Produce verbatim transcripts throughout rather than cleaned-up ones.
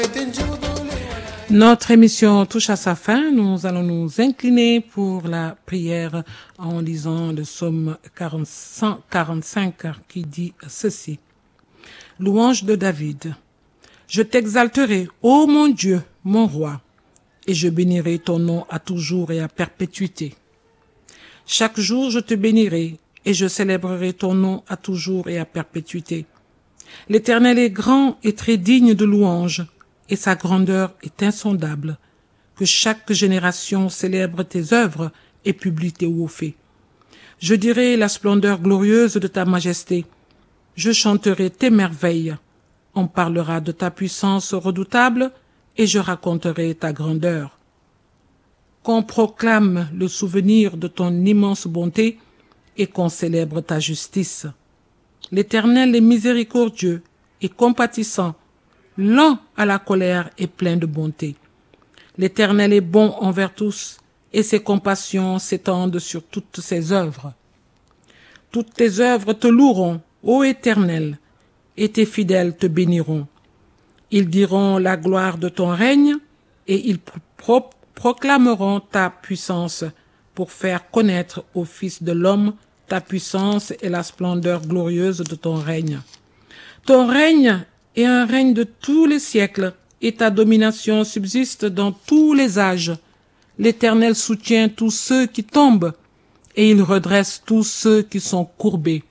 Notre émission touche à sa fin. Nous allons nous incliner pour la prière en lisant le psaume cent quarante-cinq qui dit ceci. Louange de David. Je t'exalterai, ô mon Dieu, mon roi, et je bénirai ton nom à toujours et à perpétuité. Chaque jour je te bénirai, et je célébrerai ton nom à toujours et à perpétuité. L'Éternel est grand et très digne de louange, et sa grandeur est insondable. Que chaque génération célèbre tes œuvres et publie tes hauts faits. Je dirai la splendeur glorieuse de ta majesté. Je chanterai tes merveilles. On parlera de ta puissance redoutable et je raconterai ta grandeur. Qu'on proclame le souvenir de ton immense bonté et qu'on célèbre ta justice. L'Éternel est miséricordieux et compatissant, lent à la colère et plein de bonté. L'Éternel est bon envers tous, et ses compassions s'étendent sur toutes ses œuvres. Toutes tes œuvres te loueront, ô Éternel, et tes fidèles te béniront. Ils diront la gloire de ton règne, et ils pro- proclameront ta puissance pour faire connaître aux fils de l'homme ta puissance et la splendeur glorieuse de ton règne. Ton règne est un règne de tous les siècles, et ta domination subsiste dans tous les âges. L'Éternel soutient tous ceux qui tombent, et il redresse tous ceux qui sont courbés.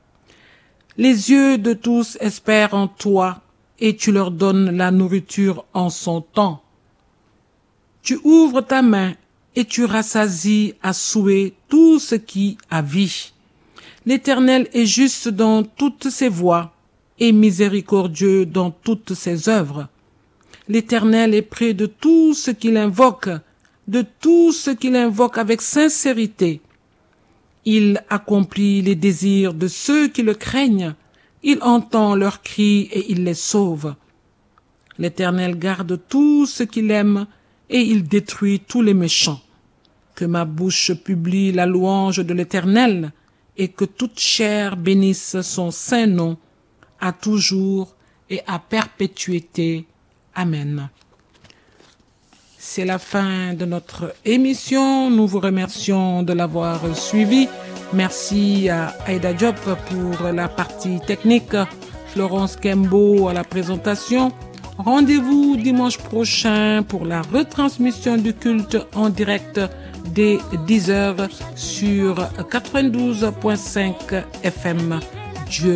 Les yeux de tous espèrent en toi, et tu leur donnes la nourriture en son temps. Tu ouvres ta main, et tu rassasies à souhait tout ce qui a vie. L'Éternel est juste dans toutes ses voies, et miséricordieux dans toutes ses œuvres. L'Éternel est près de tout ce qu'il invoque, de tout ce qu'il invoque avec sincérité. Il accomplit les désirs de ceux qui le craignent. Il entend leurs cris et il les sauve. L'Éternel garde tout ce qu'il aime et il détruit tous les méchants. Que ma bouche publie la louange de l'Éternel et que toute chair bénisse son saint nom à toujours et à perpétuité. Amen. C'est la fin de notre émission. Nous vous remercions de l'avoir suivi. Merci à Aïda Diop pour la partie technique, Florence Kembo à la présentation. Rendez-vous dimanche prochain pour la retransmission du culte en direct dès dix heures sur quatre-vingt-douze point cinq F M. Dieu